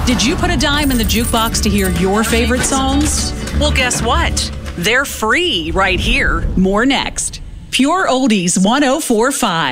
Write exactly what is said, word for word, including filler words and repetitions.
Did you put a dime in the jukebox to hear your favorite songs? Well, guess what? They're free right here. More next. Pure Oldies one oh four point five.